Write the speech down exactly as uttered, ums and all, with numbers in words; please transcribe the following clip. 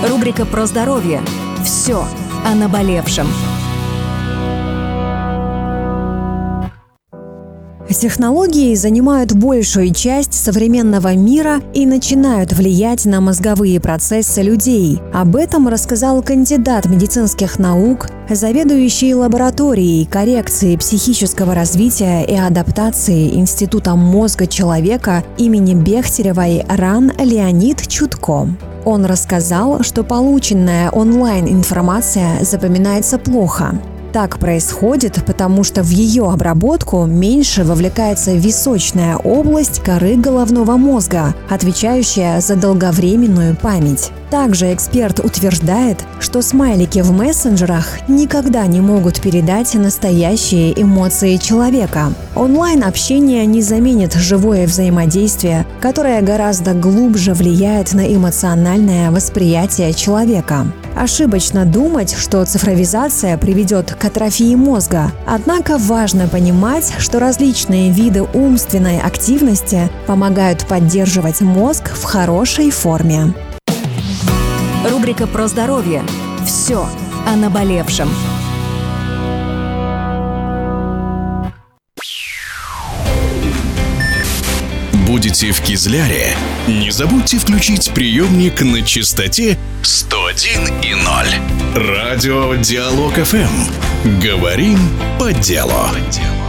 Рубрика про здоровье. Все о наболевшем. Технологии занимают большую часть современного мира и начинают влиять на мозговые процессы людей. Об этом рассказал кандидат медицинских наук, заведующий лабораторией коррекции психического развития и адаптации Института мозга человека имени Бехтеревой РАН Леонид Чутко. Он рассказал, что полученная онлайн-информация запоминается плохо. Так происходит, потому что в ее обработку меньше вовлекается височная область коры головного мозга, отвечающая за долговременную память. Также эксперт утверждает, что смайлики в мессенджерах никогда не могут передать настоящие эмоции человека. Онлайн-общение не заменит живое взаимодействие, которое гораздо глубже влияет на эмоциональное восприятие человека. Ошибочно думать, что цифровизация приведет к атрофии мозга. Однако важно понимать, что различные виды умственной активности помогают поддерживать мозг в хорошей форме. Рубрика про здоровье. Все о наболевшем. Будете в Кизляре? Не забудьте включить приемник на частоте сто один и ноль. Радио Диалог эф эм. Говорим по делу.